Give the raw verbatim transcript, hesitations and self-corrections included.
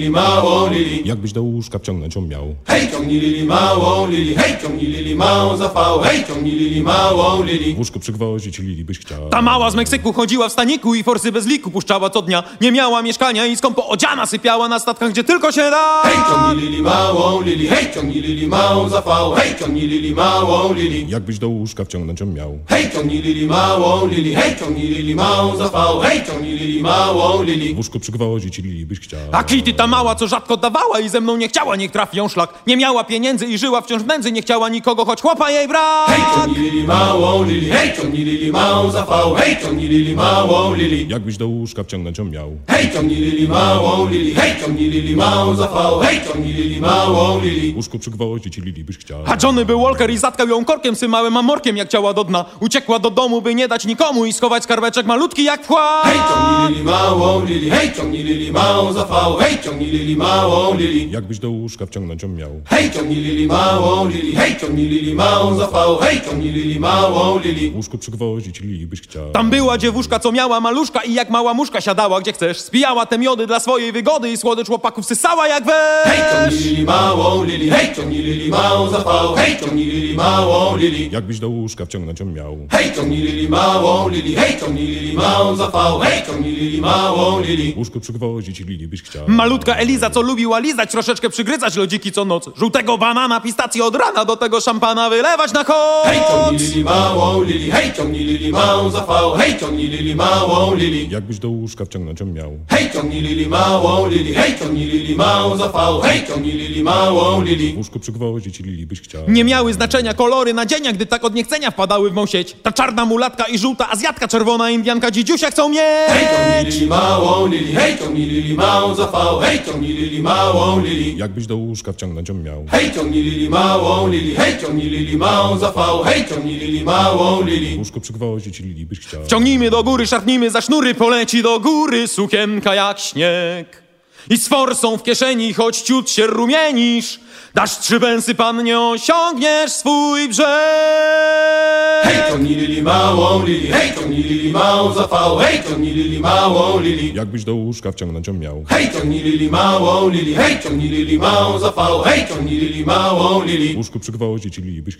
małą Lili. Jakbyś do łóżka wciągnąć ją miał. Hej, ciągnij Lili małą Lili, hej, ciągnij Lili małą za V, hej, ciągnij Lili małą Lili. W łóżku przygwoździć Lili byś chciał. Ta mała z Meksyku chodziła w staniku i forsy bez liku puszczała co dnia. Nie miała mieszkania i skąpo odziana sypiała na statkach, gdzie tylko się da. Hej, ciągnij Lili małą Lili, hej, ciągnij Lili małą za V, hej, ciągnij Lili małą Lili. Jakbyś do łóżka wciągnąć ją miał. Hej, ciągnij Lili małą Lili, hej, ciągnij Lili małą za V, hej, ciągnij Lili małą Lili. W łóżku przygwoździć Lili byś chciał. A Kitty ta mała, co rzadko dawała i ze mną nie chciała, niech trafi ją szlak. Nie miała pieniędzy i żyła wciąż w nędzy, nie chciała nikogo, choć chłopa jej brak. Hej, ciągnij Lili małą Lili, hej, ciągnij Lili małą za V, hej, ciągnij Lili małą Lili. Jakbyś do łóżka wciągnąć ją miał. Hej, ciągnij Lili małą Lili, hej, ciągnij Lili małą za V, hej, ciągnij Lili małą Lili. W łóżku przygwoździć Lili byś chciał. A Johnny był Walker i zatkał ją korkiem symałym amorkiem, jak ciała do dna. Uciekła do domu, by nie dać nikomu i schować skarbeczek malutki jak wkład. Hej, ciągnij Lili małą Lili, hej, ciągnij Lili małą za V, hej, ciągnij Lili małą Lili. Jakbyś do łóżka wciągnąć ją miał. Hej, ciągnij Lili małą Lili, hej, ciągnij Lili małą za V, hej, ciągnij Lili małą Lili. W łóżku przygwoździć Lili byś chciał. Tam była dziewuszka, co miała maluszka i jak mała muszka siadała gdzie chcesz. Spijała te miody dla swojej wygody i słodycz chłopaków sysała jak wesz. Hej, ciągnij Lili małą Lili, hej, ciągnij Lili małą za V, hej, ciągnij Lili małą Lili. Jakbyś do łóżka wciągnąć ją miał. Hej, ciągnij Lili małą Lili, hej, ciągnij Lili małą za V, hej, ciągnij Lili małą Lili. W łóżku przygwoździć Lili byś chciał. Malutka Eliza, co lubiła lizać, troszeczkę przygryzać lodziki co noc. Żółtego banana, pistację od rana, do tego szampana wylewać na koc. Hej, ciągnij Lili małą Lili, hej, ciągnij Lili małą za V, hej, ciągnij Lili małą Lili. Jakbyś do łóżka wciągnąć ją miał. Hej, ciągnij Lili małą Lili, hej, ciągnij Lili małą za V, hej, ciągnij Lili małą Lili. W łóżku przygwoździć Lili byś chciał. Nie miały znaczenia kolory nadzienia, gdy tak od niechcenia wpadały w mą sieć. Ta czarna mulatka i żółta azjatka, czerwona indianka, dzidziusia chcą mieć. Hej, ciągnij Lili małą Lili, hej, ciągnij Lili małą za V, hej, ciągnij Lili małą Lili. Jakbyś do łóżka wciągnąć ją miał. Hej, ciągnij Lili małą Lili, hej, ciągnij Lili małą za V, hej, ciągnij Lili małą W Lili. łóżku przygwoździć Lili byś chciał. Ciągnijmy do góry, szarpnijmy za sznury, poleci do góry sukienka jak śnieg. I z forsą w kieszeni, choć ciut się rumienisz, dasz trzy pensy, pannie, osiągniesz swój brzeg. Hej, ciągnij Lili małą Lili, hej, ciągnij Lili małą za V, hej, ciągnij Lili małą Lili. Jakbyś do łóżka wciągnąć ją miał. Hej, ciągnij Lili małą Lili, hej, ciągnij Lili małą za V, hej, ciągnij Lili małą W Lili. łóżku przygwoździć Lili byś chciał.